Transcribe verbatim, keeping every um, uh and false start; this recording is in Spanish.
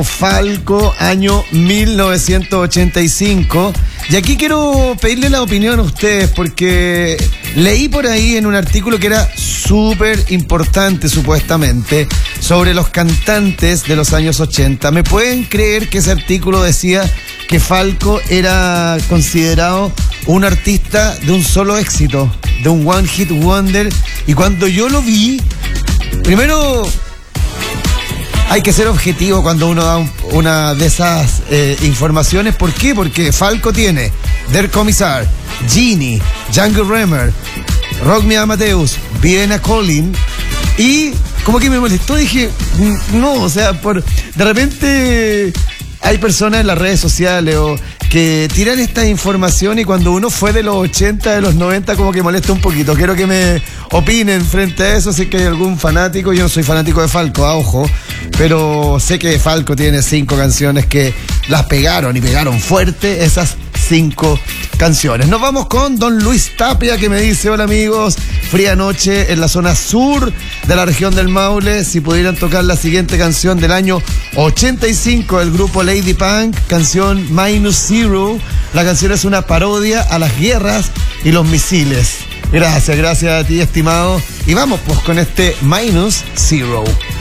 Falco, año mil novecientos ochenta y cinco. Y aquí quiero pedirle la opinión a ustedes porque leí por ahí en un artículo que era súper importante supuestamente sobre los cantantes de los años ochenta. ¿Me pueden creer que ese artículo decía que Falco era considerado un artista de un solo éxito, de un one hit wonder? Y cuando yo lo vi, primero, hay que ser objetivo cuando uno da un, una de esas eh, informaciones. ¿Por qué? Porque Falco tiene Der Kommissar, Genie, Django Reinhardt, Rock Me Amadeus, Vienna Calling, y como que me molestó, dije, no, o sea, por de repente hay personas en las redes sociales o que tiran esta información y cuando uno fue de los ochenta, de los noventa, como que molesta un poquito. Quiero que me opinen frente a eso, si es que hay algún fanático. Yo no soy fanático de Falco, a ojo, pero sé que Falco tiene cinco canciones que las pegaron y pegaron fuerte, esas cinco canciones. Nos vamos con Don Luis Tapia, que me dice: hola amigos, fría noche en la zona sur de la región del Maule. Si pudieran tocar la siguiente canción del año ochenta y cinco del grupo Lady Punk, canción Minus Zero. La canción es una parodia a las guerras y los misiles. Gracias, gracias a ti, estimado. Y vamos pues con este Minus Zero.